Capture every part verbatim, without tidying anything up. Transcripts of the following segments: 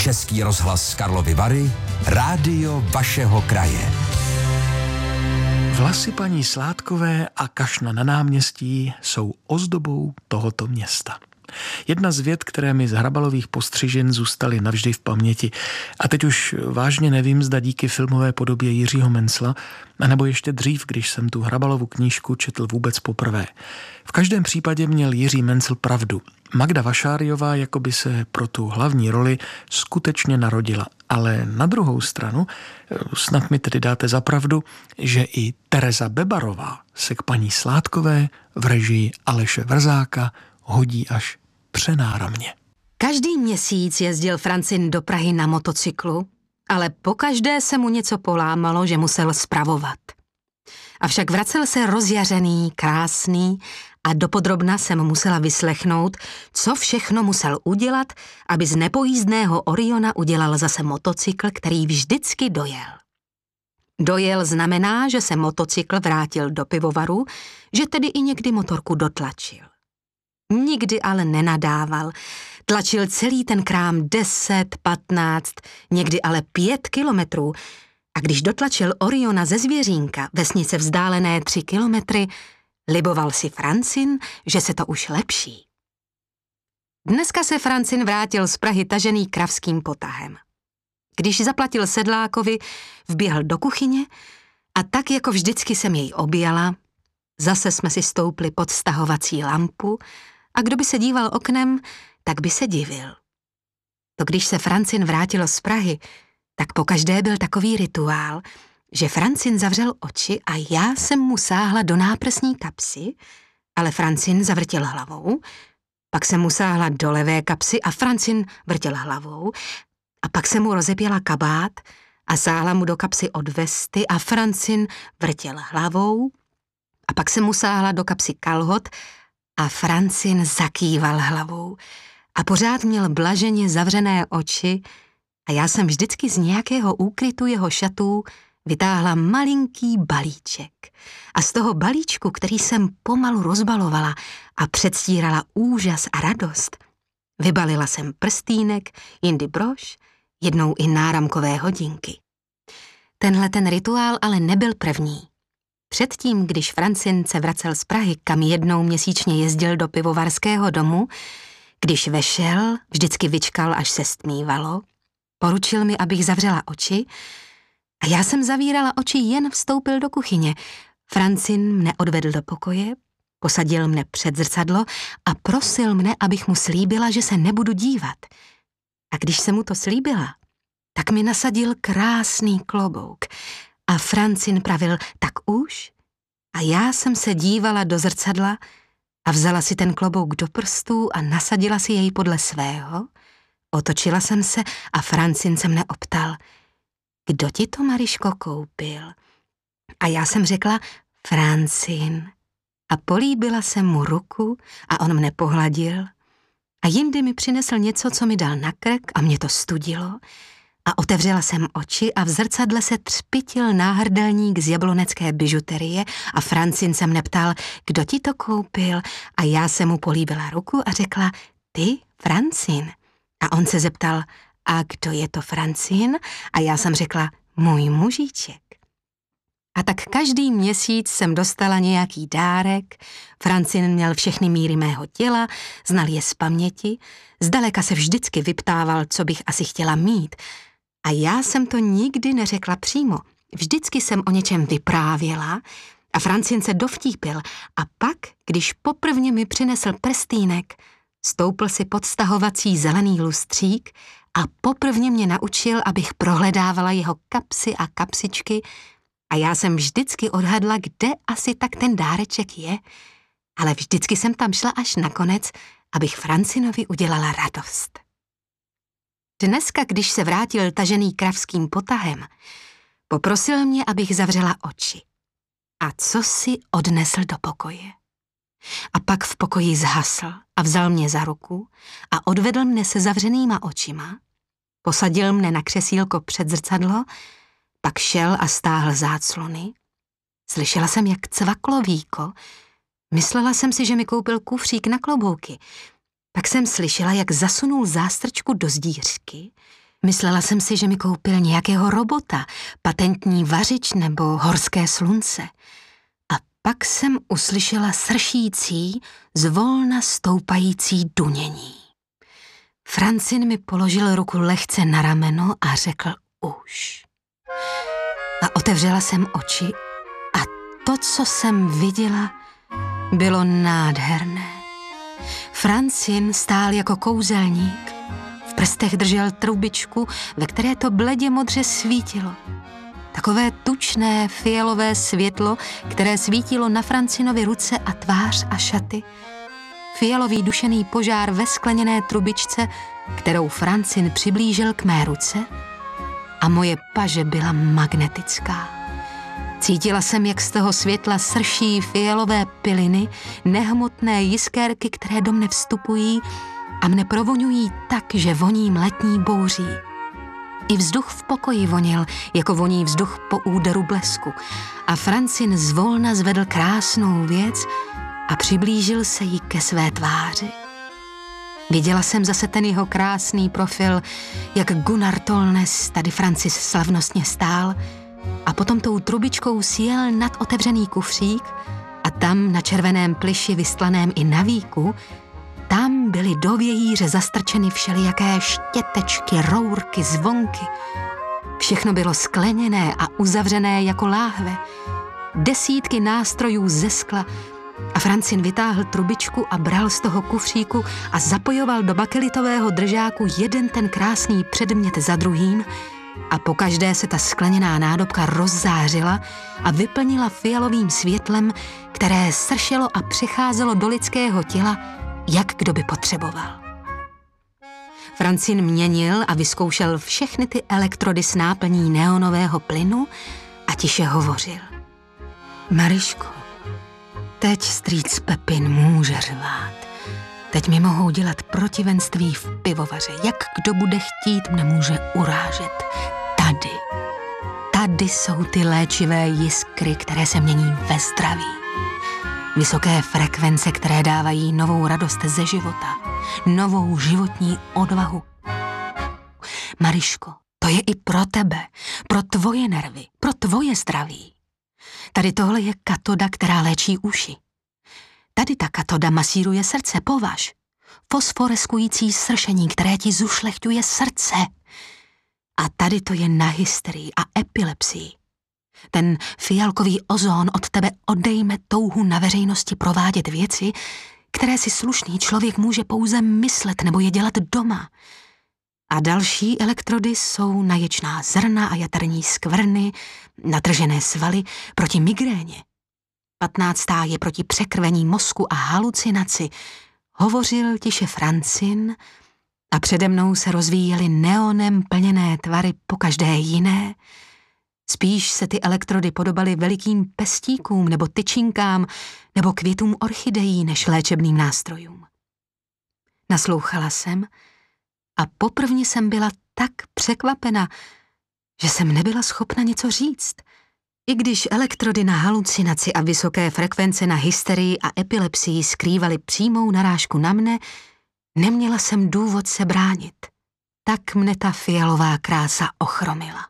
Český rozhlas Karlovy Vary, rádio vašeho kraje. Vlasy paní Sládkové a kašna na náměstí jsou ozdobou tohoto města. Jedna z vět, které mi z Hrabalových postřižin zůstaly navždy v paměti. A teď už vážně nevím, zda díky filmové podobě Jiřího Mencla, anebo ještě dřív, když jsem tu Hrabalovu knížku četl vůbec poprvé. V každém případě měl Jiří Mencl pravdu. Magda Vašáriová jakoby se pro tu hlavní roli skutečně narodila. Ale na druhou stranu, snad mi tedy dáte za pravdu, že i Tereza Bebarová se k paní Sládkové v režii Aleše Vrzáka hodí až přenáramně. Každý měsíc jezdil Francin do Prahy na motocyklu, ale pokaždé se mu něco polámalo, že musel spravovat. Avšak vracel se rozjařený, krásný a dopodrobna jsem musela vyslechnout, co všechno musel udělat, aby z nepojízdného Oriona udělal zase motocykl, který vždycky dojel. Dojel znamená, že se motocykl vrátil do pivovaru, že tedy i někdy motorku dotlačil. Nikdy ale nenadával. Tlačil celý ten krám deset, patnáct, někdy ale pět kilometrů. A když dotlačil Oriona ze Zvěřínka, vesnice vzdálené tři kilometry, liboval si Francin, že se to už lepší. Dneska se Francin vrátil z Prahy tažený kravským potahem. Když zaplatil sedlákovi, vběhl do kuchyně a tak jako vždycky jsem jej objala, zase jsme si stoupli pod stahovací lampu a kdo by se díval oknem, tak by se divil. To když se Francin vrátil z Prahy, tak pokaždé byl takový rituál, že Francin zavřel oči a já jsem mu sáhla do náprsní kapsy, ale Francin zavrtěl hlavou, pak jsem mu sáhla do levé kapsy a Francin vrtěl hlavou a pak jsem mu rozepěla kabát a sáhla mu do kapsy od vesty a Francin vrtěl hlavou a pak jsem mu sáhla do kapsy kalhot a Francin zakýval hlavou a pořád měl blaženě zavřené oči a já jsem vždycky z nějakého úkrytu jeho šatů vytáhla malinký balíček. A z toho balíčku, který jsem pomalu rozbalovala a předstírala úžas a radost, vybalila jsem prstýnek, jindy brož, jednou i náramkové hodinky. Tenhle ten rituál ale nebyl první. Předtím, když Francin se vracel z Prahy, kam jednou měsíčně jezdil do pivovarského domu, když vešel, vždycky vyčkal, až se stmívalo, poručil mi, abych zavřela oči a já jsem zavírala oči, jen vstoupil do kuchyně. Francin mne odvedl do pokoje, posadil mne před zrcadlo a prosil mne, abych mu slíbila, že se nebudu dívat. A když jsem mu to slíbila, tak mi nasadil krásný klobouk a Francin pravil, tak už? A já jsem se dívala do zrcadla a vzala si ten klobouk do prstů a nasadila si jej podle svého. Otočila jsem se a Francin se mne optal, kdo ti to, Mariško, koupil? A já jsem řekla, Francin. A políbila jsem mu ruku a on mne pohladil a jindy mi přinesl něco, co mi dal na krk a mě to studilo a otevřela jsem oči a v zrcadle se třpitil náhrdelník z jablonecké bižuterie a Francin se mne ptal, kdo ti to koupil a já jsem mu políbila ruku a řekla, ty, Francin. A on se zeptal, a kdo je to Francin? A já jsem řekla, můj mužíček. A tak každý měsíc jsem dostala nějaký dárek, Francin měl všechny míry mého těla, znal je z paměti, zdaleka se vždycky vyptával, co bych asi chtěla mít. A já jsem to nikdy neřekla přímo, vždycky jsem o něčem vyprávěla a Francin se dovtípil a pak, když poprvně mi přinesl prstýnek, stoupl si pod stahovací zelený lustřík a poprvně mě naučil, abych prohledávala jeho kapsy a kapsičky a já jsem vždycky odhadla, kde asi tak ten dáreček je, ale vždycky jsem tam šla až nakonec, abych Francinovi udělala radost. Dneska, když se vrátil tažený kravským potahem, poprosil mě, abych zavřela oči. A co si odnesl do pokoje? A pak v pokoji zhasl a vzal mě za ruku a odvedl mne se zavřenýma očima, posadil mne na křesílko před zrcadlo, pak šel a stáhl záclony. Slyšela jsem, jak cvaklo víko. Myslela jsem si, že mi koupil kufřík na klobouky. Pak jsem slyšela, jak zasunul zástrčku do zdířky, Myslela jsem si, že mi koupil nějakého robota, patentní vařič nebo horské slunce. A pak jsem uslyšela sršící, zvolna stoupající dunění. Francin mi položil ruku lehce na rameno a řekl už. A otevřela jsem oči a to, co jsem viděla, bylo nádherné. Francin stál jako kouzelník. V prstech držel trubičku, ve které to bledě modře svítilo. Takové tučné fialové světlo, které svítilo na Francinovi ruce a tvář a šaty. Fialový dušený požár ve skleněné trubičce, kterou Francin přiblížil k mé ruce, a moje paže byla magnetická. Cítila jsem, jak z toho světla srší fialové piliny, nehmotné jiskérky, které do mne vstupují a mne provoňují tak, že voním letní bouří. I vzduch v pokoji vonil, jako voní vzduch po úderu blesku. A Francin zvolna zvedl krásnou věc a přiblížil se jí ke své tváři. Viděla jsem zase ten jeho krásný profil, jak Gunnar Tolnes, tady Francis slavnostně stál, a potom tou trubičkou sjel nad otevřený kufřík a tam na červeném plyši vystlaném i na víku, tam byly do vějíře zastrčeny všelijaké štětečky, rourky, zvonky. Všechno bylo skleněné a uzavřené jako láhve. Desítky nástrojů ze skla a Francin vytáhl trubičku a bral z toho kufříku a zapojoval do bakelitového držáku jeden ten krásný předmět za druhým a pokaždé se ta skleněná nádobka rozzářila a vyplnila fialovým světlem, které sršelo a přicházelo do lidského těla, jak kdo by potřeboval. Francin měnil a vyzkoušel všechny ty elektrody s náplní neonového plynu a tiše hovořil. Mariško, teď strýc Pepin může řvát. Teď mi mohou dělat protivenství v pivovaře. Jak kdo bude chtít, mne může urážet. Tady, tady jsou ty léčivé jiskry, které se mění ve zdraví. Vysoké frekvence, které dávají novou radost ze života, novou životní odvahu. Mariško, to je i pro tebe, pro tvoje nervy, pro tvoje zdraví. Tady tohle je katoda, která léčí uši. Tady ta katoda masíruje srdce, považ. Fosforeskující sršení, které ti zušlechťuje srdce. A tady to je na hysterii a epilepsii. Ten fialkový ozón od tebe odejme touhu na veřejnosti provádět věci, které si slušný člověk může pouze myslet nebo je dělat doma. A další elektrody jsou na ječná zrna a jaterní skvrny, natržené svaly proti migréně. Patnáctá je proti překrvení mozku a halucinaci. Hovořil tiše Francin a přede mnou se rozvíjely neonem plněné tvary pokaždé jiné. Spíš se ty elektrody podobaly velikým pestíkům nebo tyčinkám nebo květům orchidejí než léčebným nástrojům. Naslouchala jsem a poprvně jsem byla tak překvapena, že jsem nebyla schopna něco říct. I když elektrody na halucinaci a vysoké frekvence na hysterii a epilepsii skrývaly přímou narážku na mne, neměla jsem důvod se bránit. Tak mne ta fialová krása ochromila.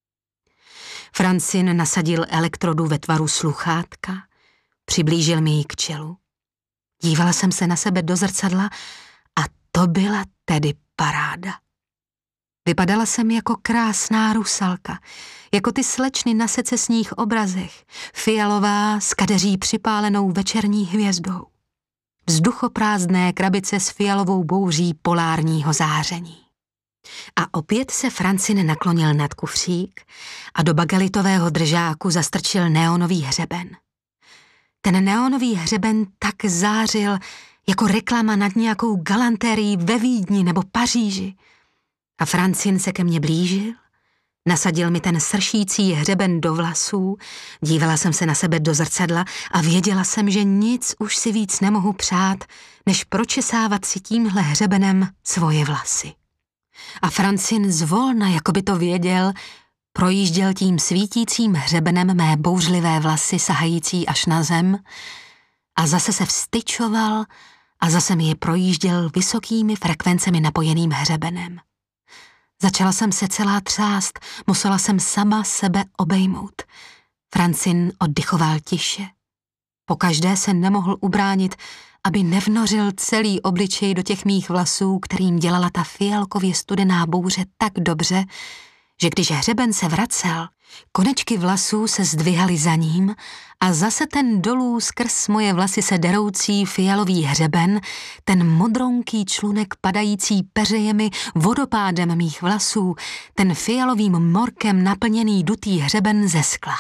Francin nasadil elektrodu ve tvaru sluchátka, přiblížil mi ji k čelu. Dívala jsem se na sebe do zrcadla a to byla tedy paráda. Vypadala jsem jako krásná rusalka, jako ty slečny na secesních obrazech, fialová s kadeří připálenou večerní hvězdou. Vzduchoprázdné krabice s fialovou bouří polárního záření. A opět se Francin naklonil nad kufřík a do bagelitového držáku zastrčil neonový hřeben. Ten neonový hřeben tak zářil jako reklama nad nějakou galantérií ve Vídni nebo Paříži. A Francin se ke mně blížil, nasadil mi ten sršící hřeben do vlasů, dívala jsem se na sebe do zrcadla a věděla jsem, že nic už si víc nemohu přát, než pročesávat si tímhle hřebenem svoje vlasy. A Francin zvolna, jako by to věděl, projížděl tím svítícím hřebenem mé bouřlivé vlasy sahající až na zem a zase se vstyčoval a zase mi je projížděl vysokými frekvencemi napojeným hřebenem. Začala jsem se celá třást, musela jsem sama sebe obejmout. Francine oddychoval tiše. Pokaždé se nemohl ubránit, aby nevnořil celý obličej do těch mých vlasů, kterým dělala ta fialkově studená bouře tak dobře, že když hřeben se vracel, konečky vlasů se zdvihaly za ním a zase ten dolů skrz moje vlasy se deroucí fialový hřeben, ten modronký člunek padající peřejemi vodopádem mých vlasů, ten fialovým morkem naplněný dutý hřeben ze skla.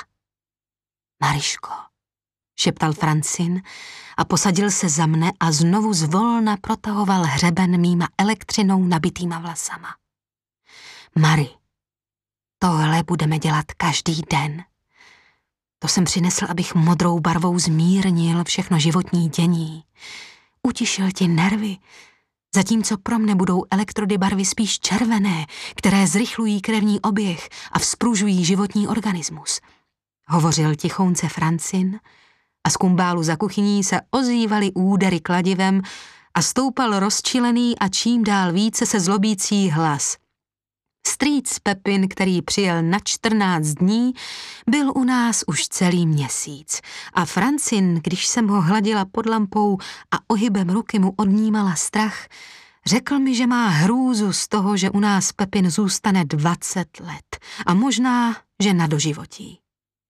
Mariško, šeptal Francine a posadil se za mne a znovu zvolna protahoval hřeben mýma elektřinou nabitýma vlasama. Mari, tohle budeme dělat každý den. To jsem přinesl, abych modrou barvou zmírnil všechno životní dění. Utišil ti nervy, zatímco pro mne budou elektrody barvy spíš červené, které zrychlují krevní oběh a vzpružují životní organismus. Hovořil tichounce Francine a z kumbálu za kuchyní se ozývaly údery kladivem a stoupal rozčilený a čím dál více se zlobící hlas. Strýc Pepin, který přijel na čtrnáct dní, byl u nás už celý měsíc a Francine, když jsem ho hladila pod lampou a ohybem ruky mu odnímala strach, řekl mi, že má hrůzu z toho, že u nás Pepin zůstane dvacet let a možná, že na doživotí.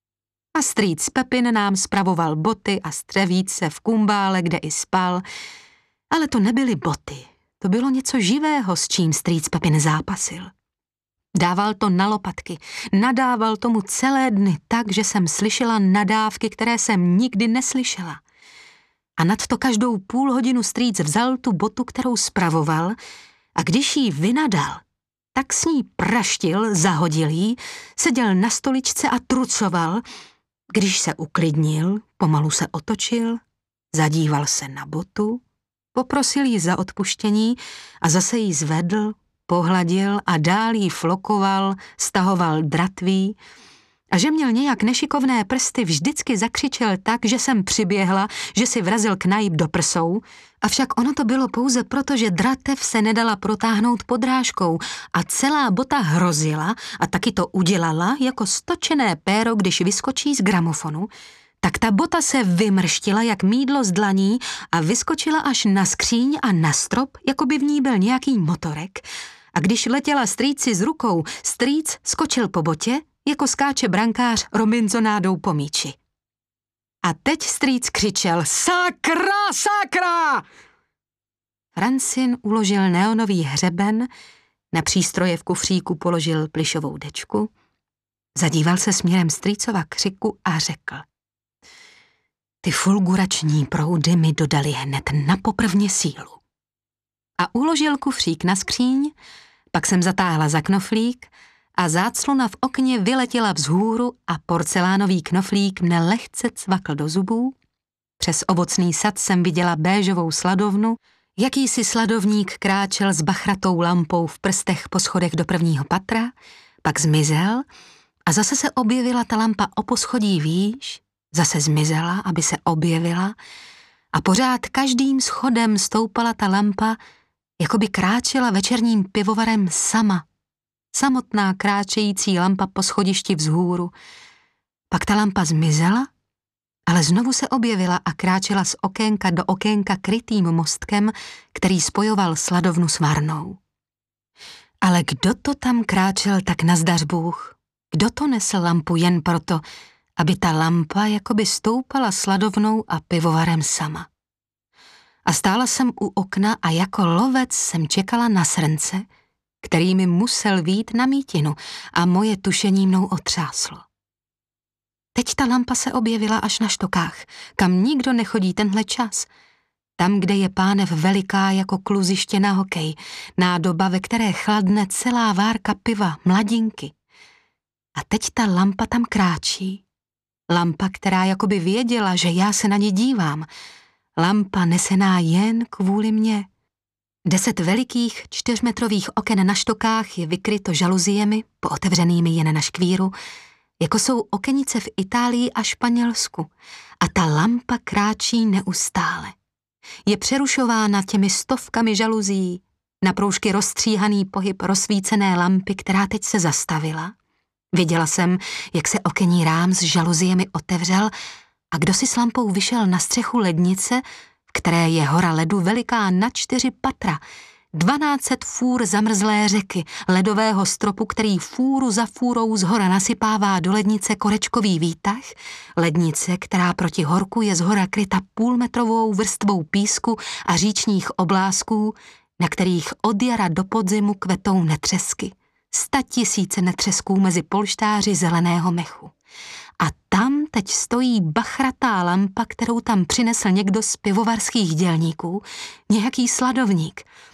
A strýc Pepin nám spravoval boty a střevíce v kumbále, kde i spal, ale to nebyly boty, to bylo něco živého, s čím strýc Pepin zápasil. Dával to na lopatky, nadával tomu celé dny tak, že jsem slyšela nadávky, které jsem nikdy neslyšela. A nad to každou půl hodinu strýc vzal tu botu, kterou spravoval, a když jí vynadal, tak s ní praštil, zahodil jí, seděl na stoličce a trucoval. Když se uklidnil, pomalu se otočil, zadíval se na botu, poprosil jí za odpuštění a zase jí zvedl, pohladil a dál jí flokoval, stahoval dratví a že měl nějak nešikovné prsty, vždycky zakřičel tak, že jsem přiběhla, že si vrazil knaip do prsou, avšak ono to bylo pouze proto, že dratev se nedala protáhnout podrážkou a celá bota hrozila a taky to udělala jako stočené péro, když vyskočí z gramofonu, tak ta bota se vymrštila jak mýdlo z dlaní a vyskočila až na skříň a na strop, jako by v ní byl nějaký motorek. A když letěla strýci z rukou, strýc skočil po botě, jako skáče brankář Robinsonádou po míči. A teď strýc křičel: Sakra, sakra! Francine uložil neonový hřeben, na přístroje v kufříku položil plišovou dečku, zadíval se směrem strýcova křiku a řekl: Ty fulgurační proudy mi dodali hned na poprvně sílu. A uložil kufřík na skříň, pak jsem zatáhla za knoflík a záclona v okně vyletěla vzhůru a porcelánový knoflík mne lehce cvakl do zubů. Přes ovocný sad jsem viděla béžovou sladovnu, jakýsi sladovník kráčel s bachratou lampou v prstech po schodech do prvního patra, pak zmizel a zase se objevila ta lampa o poschodí výš, zase zmizela, aby se objevila a pořád každým schodem stoupala ta lampa, jako by kráčela večerním pivovarem sama. Samotná kráčející lampa po schodišti vzhůru. Pak ta lampa zmizela, ale znovu se objevila a kráčela z okénka do okénka krytým mostkem, který spojoval sladovnu s varnou. Ale kdo to tam kráčel tak nazdař Bůh? Kdo to nesl lampu jen proto, aby ta lampa jakoby stoupala sladovnou a pivovarem sama? A stála jsem u okna a jako lovec jsem čekala na srnce, který mi musel vít na mítinu a moje tušení mnou otřáslo. Teď ta lampa se objevila až na štokách, kam nikdo nechodí tenhle čas. Tam, kde je pánev veliká jako kluziště na hokej, nádoba, ve které chladne celá várka piva, mladinky. A teď ta lampa tam kráčí. Lampa, která jakoby věděla, že já se na ně dívám. Lampa nesená jen kvůli mně. Deset velikých čtyřmetrových oken na štokách je vykryto žaluziemi, pootevřenými jen na škvíru, jako jsou okenice v Itálii a Španělsku. A ta lampa kráčí neustále. Je přerušována těmi stovkami žaluzí, na proužky rozstříhaný pohyb rozsvícené lampy, která teď se zastavila. Viděla jsem, jak se okenní rám s žaluziemi otevřel a kdo si s lampou vyšel na střechu lednice, v které je hora ledu veliká na čtyři patra, dvanáct fůr zamrzlé řeky, ledového stropu, který fůru za fůrou z hora nasypává do lednice korečkový výtah, lednice, která proti horku je z hora kryta půlmetrovou vrstvou písku a říčních oblásků, na kterých od jara do podzimu kvetou netřesky. Sta tisíce netřesků mezi polštáři zeleného mechu. A tam teď stojí bachratá lampa, kterou tam přinesl někdo z pivovarských dělníků, nějaký sladovník.